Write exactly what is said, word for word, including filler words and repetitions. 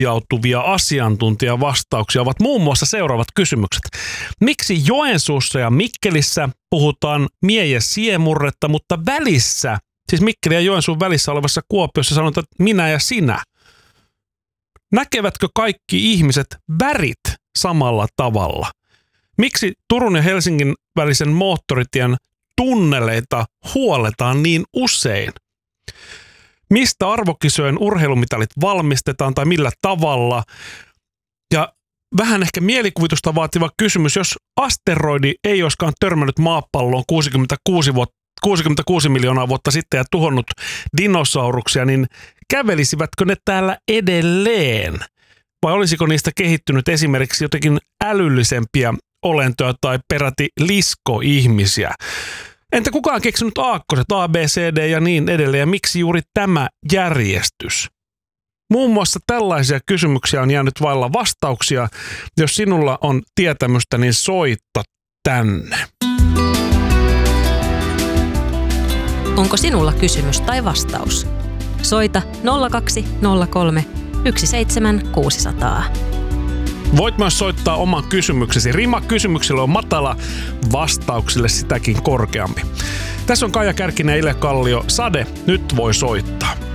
pohjautuvia asiantuntijavastauksia ovat muun muassa seuraavat kysymykset. Miksi Joensuussa ja Mikkelissä puhutaan mie- ja siemurretta, mutta välissä, siis Mikkelin ja Joensuun välissä olevassa Kuopiossa sanotaan minä ja sinä? Näkevätkö kaikki ihmiset värit samalla tavalla? Miksi Turun ja Helsingin välisen moottoritien tunneleita huoletaan niin usein? Mistä arvokisojen urheilumitalit valmistetaan tai millä tavalla? Ja vähän ehkä mielikuvitusta vaativa kysymys, jos asteroidi ei olisikaan törmännyt maapalloon kuusikymmentäkuusi, vuotta, kuusikymmentäkuusi miljoonaa vuotta sitten ja tuhonnut dinosauruksia, niin kävelisivätkö ne täällä edelleen? Vai olisiko niistä kehittynyt esimerkiksi jotenkin älyllisempiä olentoja tai peräti liskoihmisiä? Entä kuka on keksinyt aakkoset, A, B, C, D ja niin edelleen, ja miksi juuri tämä järjestys? Muun muassa tällaisia kysymyksiä on jäänyt vailla vastauksia. Jos sinulla on tietämystä, niin soita tänne. Onko sinulla kysymys tai vastaus? Soita nolla kaksi nolla kolme yksi seitsemän kuusi nolla nolla. Voit myös soittaa oman kysymyksesi. Rima kysymyksellä on matala, vastauksille sitäkin korkeampi. Tässä on Kaija Kärkinen ja Ile Kallio. Sade, nyt voi soittaa.